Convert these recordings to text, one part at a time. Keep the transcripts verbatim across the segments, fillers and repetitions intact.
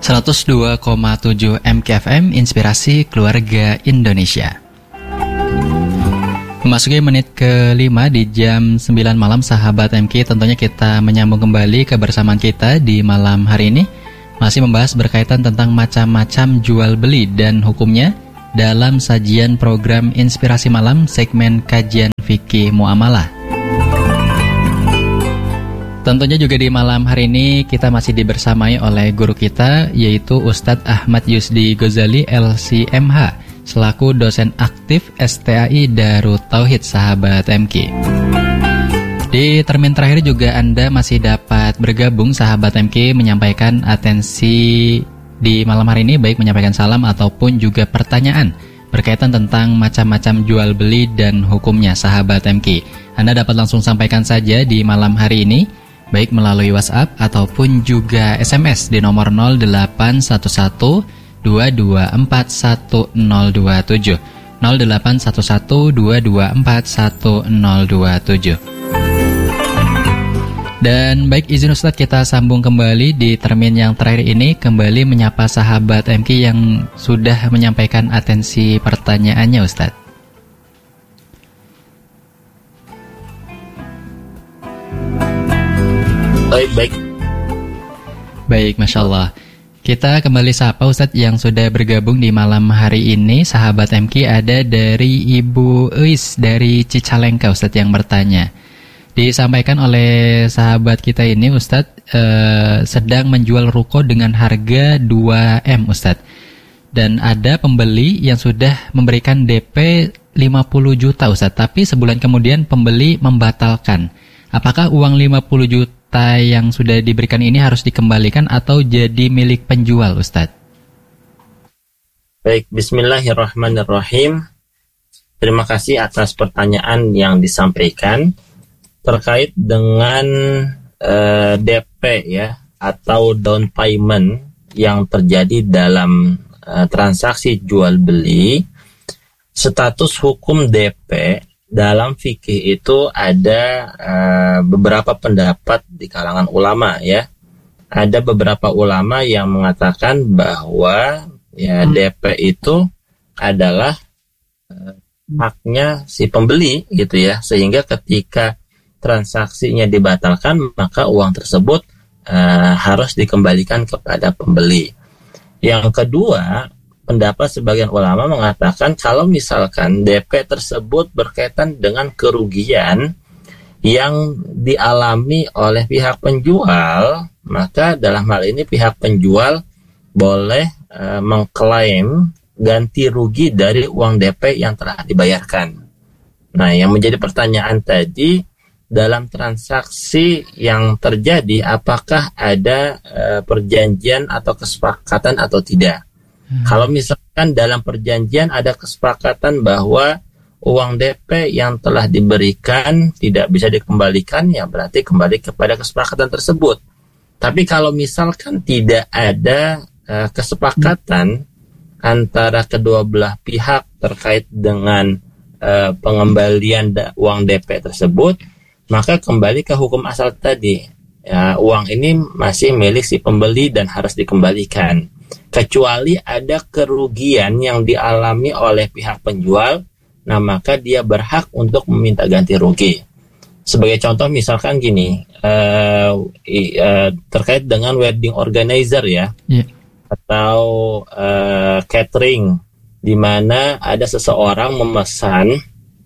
seratus dua koma tujuh M K F M, Inspirasi Keluarga Indonesia. Memasuki menit kelima di jam sembilan malam, sahabat M K, tentunya kita menyambung kembali kebersamaan kita di malam hari ini. Masih membahas berkaitan tentang macam-macam jual beli dan hukumnya dalam sajian program Inspirasi Malam segmen Kajian Fikih Muamalah. Tentunya juga di malam hari ini kita masih dibersamai oleh guru kita, yaitu Ustadz Ahmad Yusdi Ghazali L C M H selaku dosen aktif S T A I Darut Tauhid, sahabat M K. Di termin terakhir juga Anda masih dapat bergabung, sahabat M K, menyampaikan atensi di malam hari ini, baik menyampaikan salam ataupun juga pertanyaan berkaitan tentang macam-macam jual beli dan hukumnya, sahabat M K. Anda dapat langsung sampaikan saja di malam hari ini, baik melalui WhatsApp ataupun juga S M S di nomor nol delapan satu satu dua dua empat satu nol dua tujuh nol delapan satu satu dua dua empat satu nol dua tujuh. Dan baik, izin Ustadz kita sambung kembali di termin yang terakhir ini, kembali menyapa sahabat M K yang sudah menyampaikan atensi pertanyaannya, Ustadz. Baik, baik. Baik, Masya Allah. Kita kembali sapa Ustadz yang sudah bergabung di malam hari ini. Sahabat M K, ada dari Ibu Eis dari Cicalengka, Ustadz, yang bertanya. Disampaikan oleh sahabat kita ini, Ustadz, eh, sedang menjual ruko dengan harga dua M, Ustadz. Dan ada pembeli yang sudah memberikan D P lima puluh juta, Ustadz. Tapi sebulan kemudian pembeli membatalkan. Apakah uang lima puluh juta yang sudah diberikan ini harus dikembalikan atau jadi milik penjual, Ustadz? Baik, bismillahirrahmanirrahim. Terima kasih atas pertanyaan yang disampaikan terkait dengan uh, D P ya, atau down payment yang terjadi dalam uh, transaksi jual beli. Status hukum D P dalam fikih itu ada uh, beberapa pendapat di kalangan ulama ya. Ada beberapa ulama yang mengatakan bahwa ya D P itu adalah uh, haknya si pembeli gitu ya, sehingga ketika transaksinya dibatalkan maka uang tersebut uh, harus dikembalikan kepada pembeli. Yang kedua, pendapat sebagian ulama mengatakan kalau misalkan D P tersebut berkaitan dengan kerugian yang dialami oleh pihak penjual, maka dalam hal ini pihak penjual boleh uh, mengklaim ganti rugi dari uang D P yang telah dibayarkan. Nah, yang menjadi pertanyaan tadi, dalam transaksi yang terjadi apakah ada uh, perjanjian atau kesepakatan atau tidak? Hmm. Kalau misalkan dalam perjanjian ada kesepakatan bahwa uang D P yang telah diberikan tidak bisa dikembalikan, ya berarti kembali kepada kesepakatan tersebut. Tapi kalau misalkan tidak ada uh, kesepakatan hmm. antara kedua belah pihak terkait dengan uh, pengembalian da- uang D P tersebut, maka kembali ke hukum asal tadi. Ya, uang ini masih milik si pembeli dan harus dikembalikan. Kecuali ada kerugian yang dialami oleh pihak penjual, nah maka dia berhak untuk meminta ganti rugi. Sebagai contoh misalkan gini, uh, uh, terkait dengan wedding organizer ya, yeah. atau uh, catering, di mana ada seseorang memesan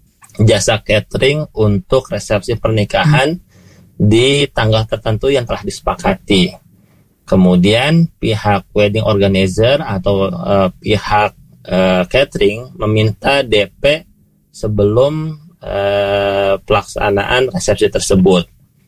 jasa catering untuk resepsi pernikahan hmm. di tanggal tertentu yang telah disepakati. Kemudian pihak wedding organizer atau uh, pihak uh, catering meminta D P sebelum uh, pelaksanaan resepsi tersebut.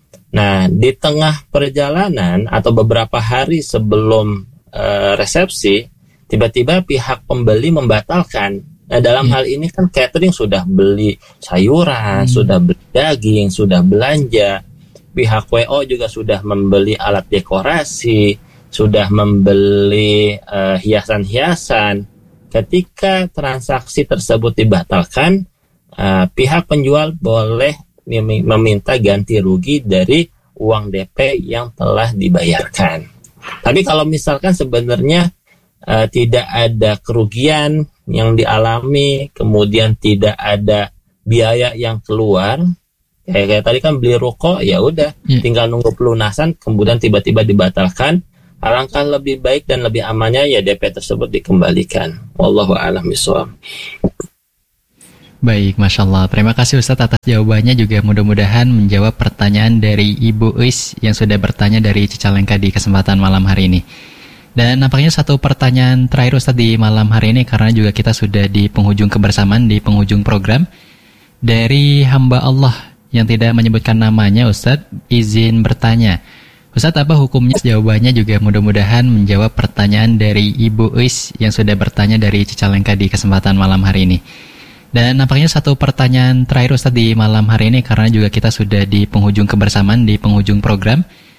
Nah, di tengah perjalanan atau beberapa hari sebelum uh, resepsi, tiba-tiba pihak pembeli membatalkan. Nah, dalam hmm. hal ini kan catering sudah beli sayuran, hmm. sudah beli daging, sudah belanja. Pihak W O juga sudah membeli alat dekorasi, sudah membeli uh, hiasan-hiasan. Ketika transaksi tersebut dibatalkan, uh, pihak penjual boleh meminta ganti rugi dari uang D P yang telah dibayarkan. Tapi kalau misalkan sebenarnya uh, tidak ada kerugian yang dialami, kemudian tidak ada biaya yang keluar, kayak, kayak tadi kan beli rokok, ya udah, yeah. tinggal nunggu pelunasan, kemudian tiba-tiba dibatalkan. Alangkah lebih baik dan lebih amannya ya D P tersebut dikembalikan. Wallahu a'lam bishawab. Baik, Masya Allah. Terima kasih Ustadz atas jawabannya, juga mudah-mudahan menjawab pertanyaan dari Ibu Uis yang sudah bertanya dari Cicalengka di kesempatan malam hari ini. Dan nampaknya satu pertanyaan terakhir Ustadz di malam hari ini, karena juga kita sudah di penghujung kebersamaan, di penghujung program. Dari hamba Allah yang tidak menyebutkan namanya, Ustadz izin bertanya. Ustadz, apa hukumnya? Jawabannya juga mudah-mudahan menjawab pertanyaan dari Ibu Uis yang sudah bertanya dari Cicalengka di kesempatan malam hari ini. Dan nampaknya satu pertanyaan terakhir Ustadz di malam hari ini, karena juga kita sudah di penghujung kebersamaan, di penghujung program.